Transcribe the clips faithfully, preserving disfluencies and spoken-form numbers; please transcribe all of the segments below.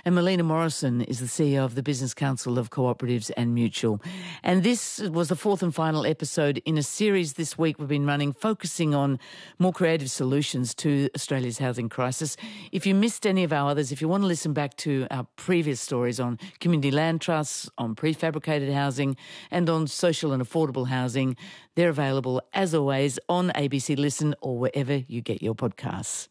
And Melina Morrison is the C E O of the Business Council of Cooperatives and Mutual. And this was the fourth and final episode in a series this week we've been running focusing on more creative solutions to Australia's housing crisis. If you missed any of our others, if you want to listen back to our previous stories on community land trusts, on prefabricated housing and on social and affordable housing, they're available, as always, on A B C Listen or wherever you get your podcasts.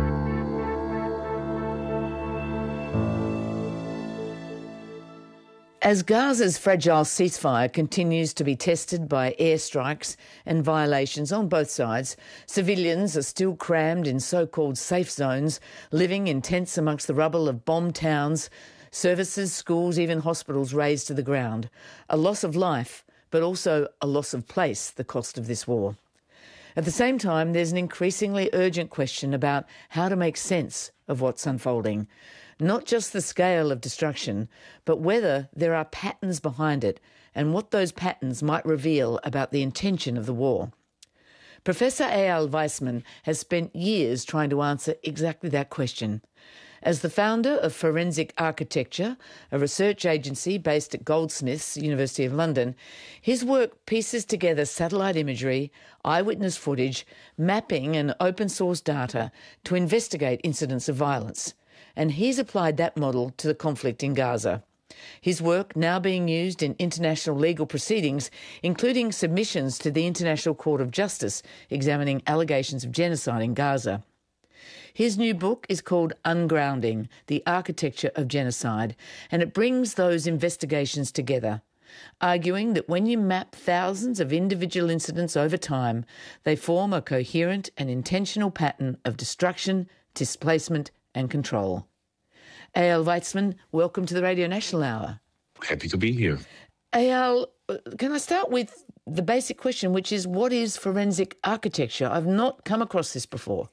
As Gaza's fragile ceasefire continues to be tested by airstrikes and violations on both sides, civilians are still crammed in so-called safe zones, living in tents amongst the rubble of bombed towns, services, schools, even hospitals razed to the ground. A loss of life, but also a loss of place, the cost of this war. At the same time, there's an increasingly urgent question about how to make sense of what's unfolding. Not just the scale of destruction, but whether there are patterns behind it and what those patterns might reveal about the intention of the war. Professor Eyal Weizman has spent years trying to answer exactly that question. As the founder of Forensic Architecture, a research agency based at Goldsmiths, University of London, his work pieces together satellite imagery, eyewitness footage, mapping and open source data to investigate incidents of violence. And he's applied that model to the conflict in Gaza. His work now being used in international legal proceedings, including submissions to the International Court of Justice examining allegations of genocide in Gaza. His new book is called Ungrounding, the Architecture of Genocide, and it brings those investigations together, arguing that when you map thousands of individual incidents over time, they form a coherent and intentional pattern of destruction, displacement and control. Eyal Weizman, welcome to the Radio National Hour. Happy to be here. Eyal, can I start with the basic question, which is, what is forensic architecture? I've not come across this before.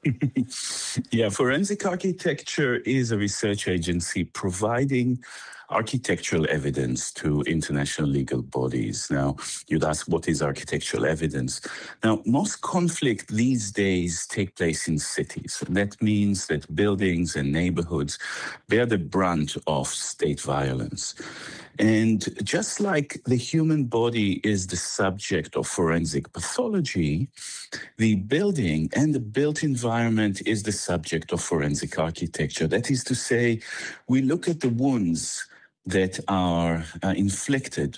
Yeah, forensic architecture is a research agency providing architectural evidence to international legal bodies. Now, you'd ask, what is architectural evidence? Now, most conflict these days take place in cities. That means that buildings and neighborhoods bear the brunt of state violence. And just like the human body is the subject of forensic pathology, the building and the built environment is the subject of forensic architecture. That is to say, we look at the wounds that are uh, inflicted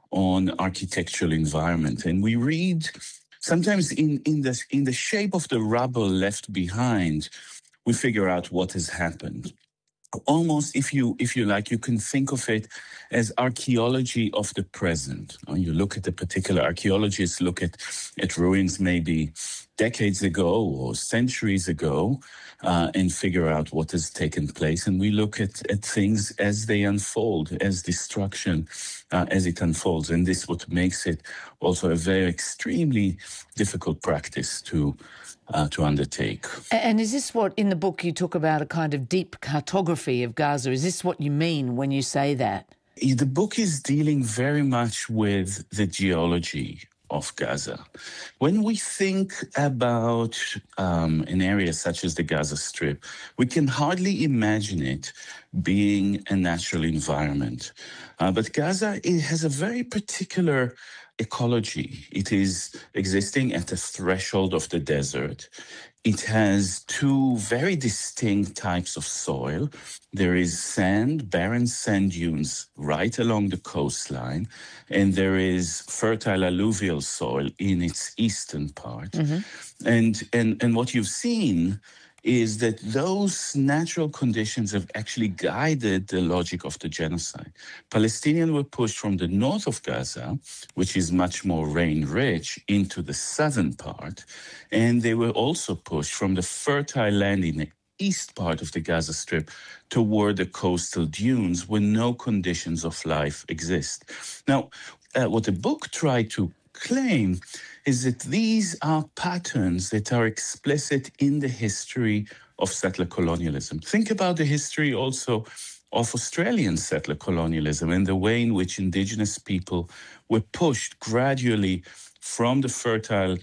on architectural environment. And we read, sometimes in, in, the, in the shape of the rubble left behind, we figure out what has happened. Almost, if you if you like, you can think of it as archaeology of the present. You look at a particular archaeologists look at, at ruins maybe decades ago or centuries ago uh, and figure out what has taken place. And we look at, at things as they unfold, as destruction, uh, as it unfolds. And this is what makes it also a very extremely difficult practice to Uh, to undertake. And is this what, in the book, you talk about a kind of deep cartography of Gaza? Is this what you mean when you say that? The book is dealing very much with the geology of Gaza. When we think about um, an area such as the Gaza Strip, we can hardly imagine it being a natural environment. Uh, but Gaza, it has a very particular ecology. It is existing at the threshold of the desert. It has two very distinct types of soil. There is sand, barren sand dunes right along the coastline, and there is fertile alluvial soil in its eastern part. Mm-hmm. And, and, and what you've seen is that those natural conditions have actually guided the logic of the genocide. Palestinians were pushed from the north of Gaza, which is much more rain-rich, into the southern part, and they were also pushed from the fertile land in the east part of the Gaza Strip toward the coastal dunes where no conditions of life exist. Now, uh, what the book tried to claim is that these are patterns that are explicit in the history of settler colonialism. Think about the history also of Australian settler colonialism and the way in which indigenous people were pushed gradually from the fertile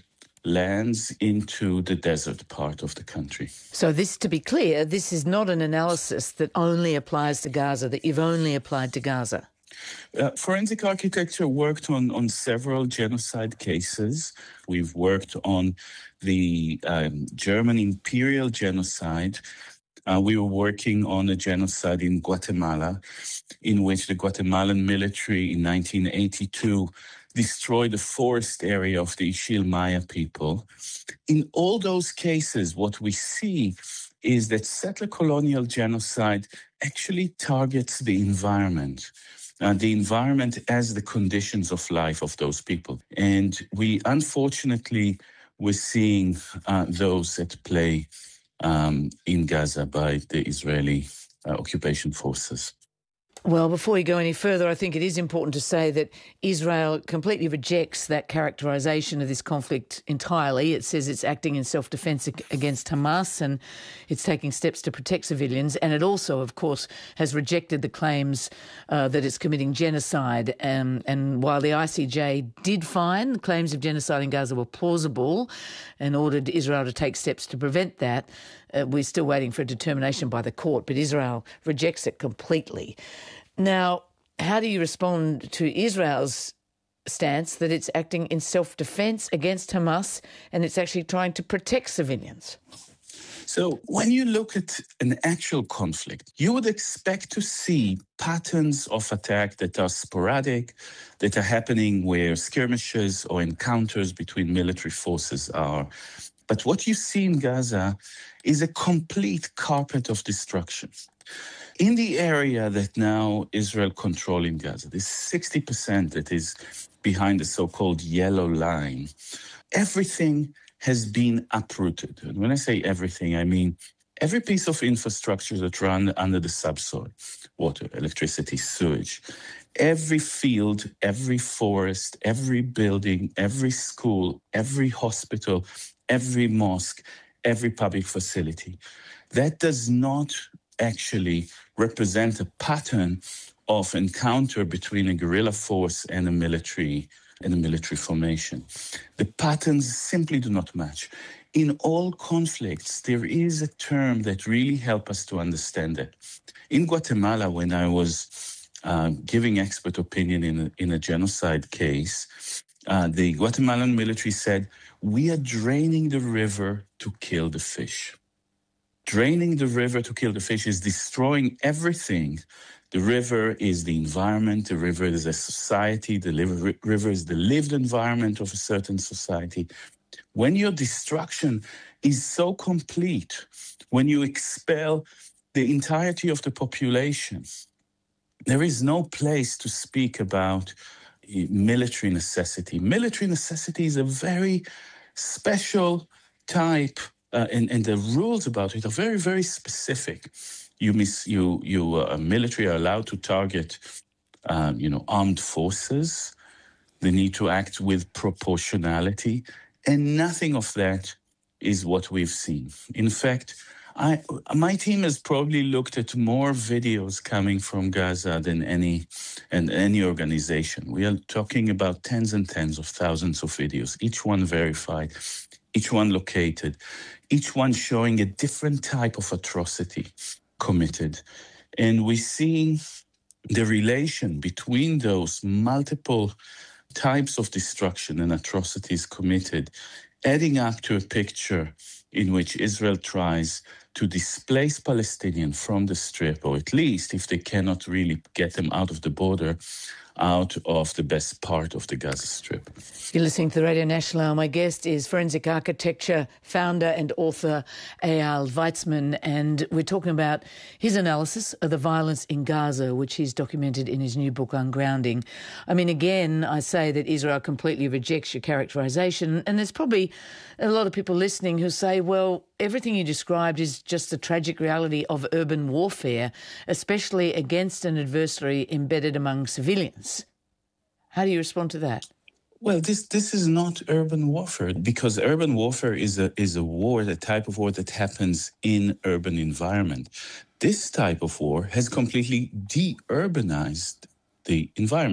lands into the desert part of the country. So this, to be clear, this is not an analysis that only applies to Gaza, that you've only applied to Gaza. Uh, forensic architecture worked on, on several genocide cases. We've worked on the um, German imperial genocide. Uh, we were working on a genocide in Guatemala, in which the Guatemalan military in nineteen eighty-two destroyed the forest area of the Ixil Maya people. In all those cases, what we see is that settler colonial genocide actually targets the environment. Uh, the environment as the conditions of life of those people. And we, unfortunately, we're seeing uh, those at play um, in Gaza by the Israeli uh, occupation forces. Well, before we go any further, I think it is important to say that Israel completely rejects that characterisation of this conflict entirely. It says it's acting in self-defence against Hamas and it's taking steps to protect civilians. And it also, of course, has rejected the claims uh, that it's committing genocide. Um, and while the I C J did find claims of genocide in Gaza were plausible and ordered Israel to take steps to prevent that, uh, we're still waiting for a determination by the court. But Israel rejects it completely. Now, how do you respond to Israel's stance that it's acting in self-defence against Hamas and it's actually trying to protect civilians? So when you look at an actual conflict, you would expect to see patterns of attack that are sporadic, that are happening where skirmishes or encounters between military forces are. But what you see in Gaza is a complete carpet of destruction. In the area that now Israel controls in Gaza, this sixty percent that is behind the so-called yellow line, everything has been uprooted. And when I say everything, I mean every piece of infrastructure that runs under the subsoil, water, electricity, sewage, every field, every forest, every building, every school, every hospital, every mosque, every public facility. That does not actually represent a pattern of encounter between a guerrilla force and a military and a military formation. The patterns simply do not match. In all conflicts, there is a term that really helps us to understand it. In Guatemala, when I was uh, giving expert opinion in a, in a genocide case, uh, the Guatemalan military said, "We are draining the river to kill the fish." Draining the river to kill the fish is destroying everything. The river is the environment, the river is a society, the river is the lived environment of a certain society. When your destruction is so complete, when you expel the entirety of the population, there is no place to speak about military necessity. Military necessity is a very special type Uh, and, and the rules about it are very, very specific. You miss, you, you uh, military are allowed to target, um, you know, armed forces. They need to act with proportionality, and nothing of that is what we've seen. In fact, I, my team has probably looked at more videos coming from Gaza than any and any organization. We are talking about tens and tens of thousands of videos, each one verified, each one located, each one showing a different type of atrocity committed. And we're seeing the relation between those multiple types of destruction and atrocities committed, adding up to a picture in which Israel tries to displace Palestinians from the Strip, or at least, if they cannot really get them out of the border, out of the best part of the Gaza Strip. You're listening to the Radio National. My guest is forensic architecture founder and author Eyal Weizman, and we're talking about his analysis of the violence in Gaza, which he's documented in his new book, Ungrounding. I mean, again, I say that Israel completely rejects your characterisation, and there's probably a lot of people listening who say, well, everything you described is just the tragic reality of urban warfare, especially against an adversary embedded among civilians. How do you respond to that? Well, this this is not urban warfare, because urban warfare is a is a war, the type of war that happens in urban environment. This type of war has completely de-urbanized the environment.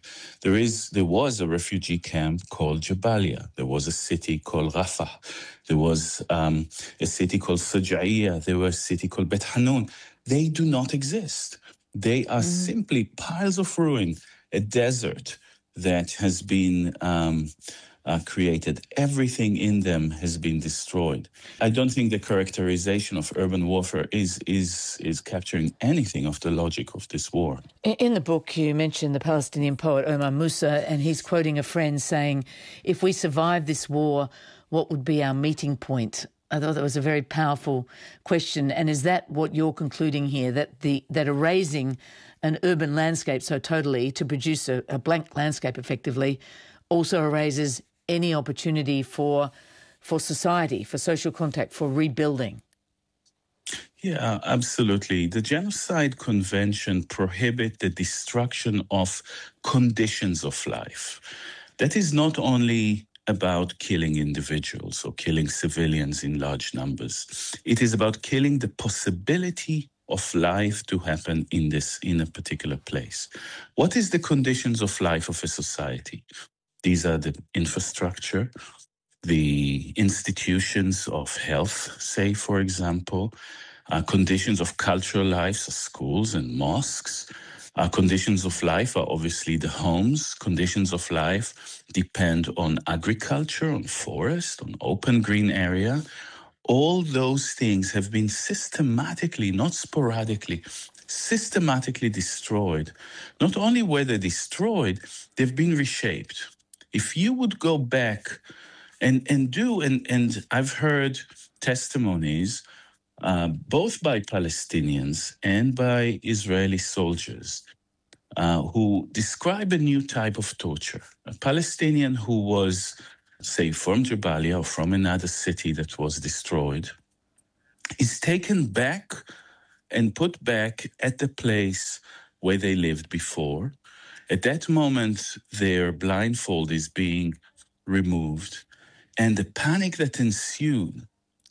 There is, there was a refugee camp called Jabalia. There was a city called Rafah. There was um, a city called Sajaiya. There was a city called Bet Hanun. They do not exist. They are mm. simply piles of ruin, a desert that has been um, uh, created. Everything in them has been destroyed. I don't think the characterization of urban warfare is is is capturing anything of the logic of this war. In the book, you mentioned the Palestinian poet Omar Musa, and he's quoting a friend saying, "If we survive this war, what would be our meeting point?" I thought that was a very powerful question. And is that what you're concluding here, that the that erasing an urban landscape so totally to produce a, a blank landscape effectively also erases any opportunity for for society, for social contact, for rebuilding? Yeah, absolutely. The Genocide Convention prohibits the destruction of conditions of life. That is not only about killing individuals or killing civilians in large numbers. It is about killing the possibility of life to happen in this, in a particular place. What is the conditions of life of a society? These are the infrastructure, the institutions of health, say, for example, uh, conditions of cultural life, so schools and mosques. Uh, conditions of life are obviously the homes. Conditions of life depend on agriculture, on forest, on open green area. All those things have been systematically, not sporadically, systematically destroyed. Not only were they destroyed, they've been reshaped. If you would go back and, and do, and, and I've heard testimonies uh, both by Palestinians and by Israeli soldiers uh, who describe a new type of torture. A Palestinian who was, say, from Jabalia or from another city that was destroyed is taken back and put back at the place where they lived before. At that moment, their blindfold is being removed, and the panic that ensued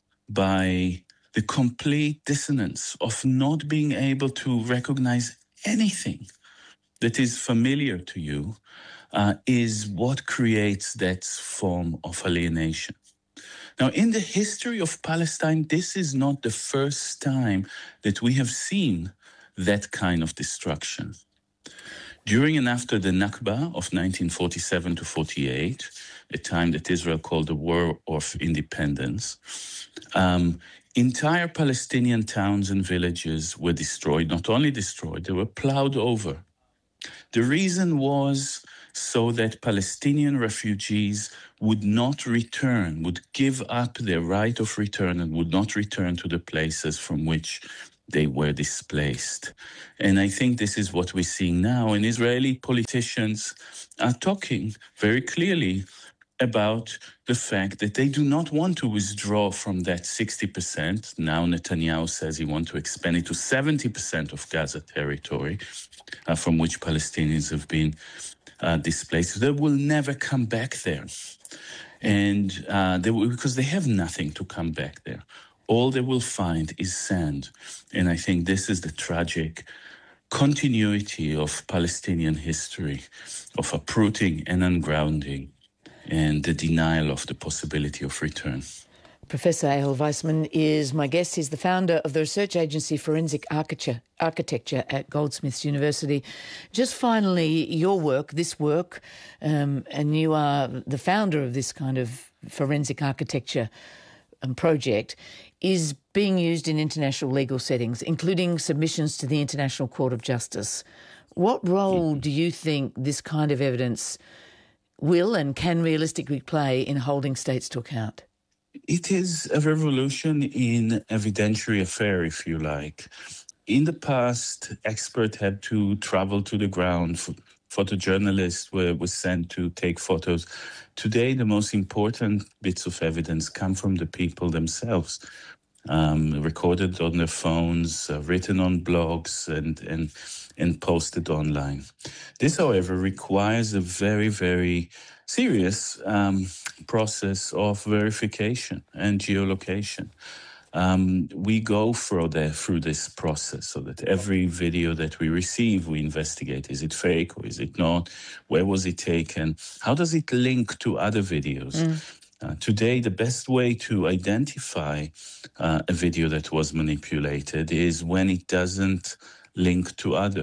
by the complete dissonance of not being able to recognize anything that is familiar to you uh, is what creates that form of alienation. Now, in the history of Palestine, this is not the first time that we have seen that kind of destruction. During and after the Nakba of nineteen forty-seven to forty-eight, a time that Israel called the War of Independence, um, entire Palestinian towns and villages were destroyed. Not only destroyed, they were plowed over. The reason was so that Palestinian refugees would not return, would give up their right of return and would not return to the places from which they were displaced. And I think this is what we're seeing now. And Israeli politicians are talking very clearly about the fact that they do not want to withdraw from that sixty percent. Now Netanyahu says he wants to expand it to seventy percent of Gaza territory, uh, from which Palestinians have been uh, displaced. They will never come back there. And uh, they will, because they have nothing to come back there. All they will find is sand. And I think this is the tragic continuity of Palestinian history, of uprooting and ungrounding, and the denial of the possibility of return. Professor Eyal Weizman is my guest. He's the founder of the research agency Forensic Architecture, Architecture at Goldsmiths University. Just finally, your work, this work, um, and you are the founder of this kind of forensic architecture um, project, is being used in international legal settings, including submissions to the International Court of Justice. What role do you think this kind of evidence will and can realistically play in holding states to account? It is a revolution in evidentiary affair, if you like. In the past, experts had to travel to the ground. Photojournalists were, were sent to take photos. Today, the most important bits of evidence come from the people themselves, um, recorded on their phones, uh, written on blogs, and, and, and posted online. This, however, requires a very, very serious um, process of verification and geolocation. um, we go through, the, through this process so that every video that we receive, we investigate. Is it fake or is it not? Where was it taken? How does it link to other videos? Mm. Uh, today, the best way to identify uh, a video that was manipulated is when it doesn't link to others.